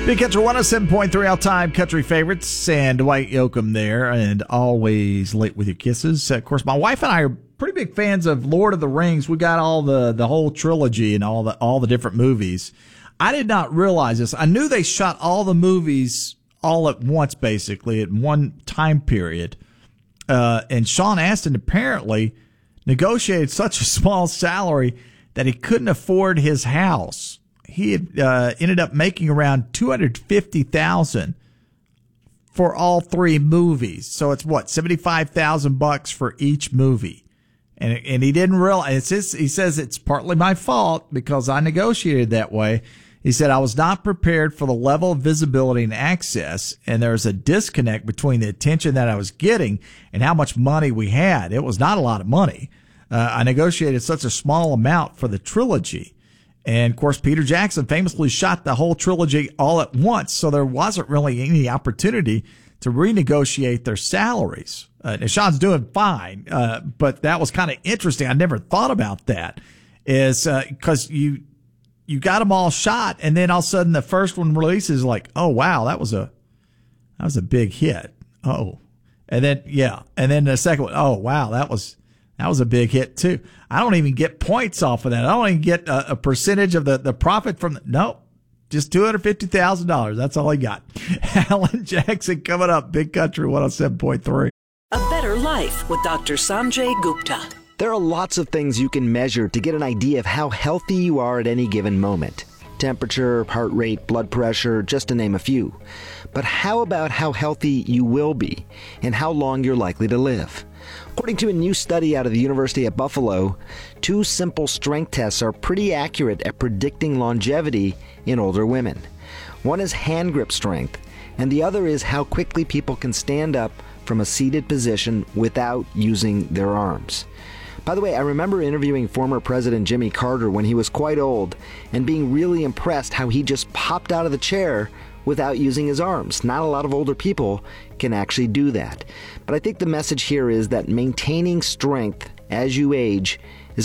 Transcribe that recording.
Big Country 107.3 all-time country favorites, and Dwight Yoakam there, and always late with your kisses. Of course, my wife and I are pretty big fans of Lord of the Rings. We got all the whole trilogy and all the different movies. I did not realize this. I knew they shot all the movies all at once, basically, at one time period. And Sean Astin apparently negotiated such a small salary that he couldn't afford his house. He had ended up making around $250,000 for all three movies. So it's what, $75,000 for each movie. And he didn't realize, he says it's partly my fault because I negotiated that way. He said, I was not prepared for the level of visibility and access, and there's a disconnect between the attention that I was getting and how much money we had. It was not a lot of money. I negotiated such a small amount for the trilogy. And, of course, Peter Jackson famously shot the whole trilogy all at once, so there wasn't really any opportunity to renegotiate their salaries. And Sean's doing fine, but that was kind of interesting. I never thought about that, is because you got them all shot, and then all of a sudden the first one releases like, oh, wow, that was a big hit. Oh, and then, yeah, and then the second one, oh, wow, that was a big hit, too. I don't even get points off of that. I don't even get a percentage of the profit from nope, just $250,000. That's all I got. Alan Jackson coming up. Big Country 107.3. A Better Life with Dr. Sanjay Gupta. There are lots of things you can measure to get an idea of how healthy you are at any given moment. Temperature, heart rate, blood pressure, just to name a few. But how about how healthy you will be and how long you're likely to live? According to a new study out of the University at Buffalo, 2 simple strength tests are pretty accurate at predicting longevity in older women. One is hand grip strength, and the other is how quickly people can stand up from a seated position without using their arms. By the way, I remember interviewing former President Jimmy Carter when he was quite old and being really impressed how he just popped out of the chair without using his arms. Not a lot of older people can actually do that. But I think the message here is that maintaining strength as you age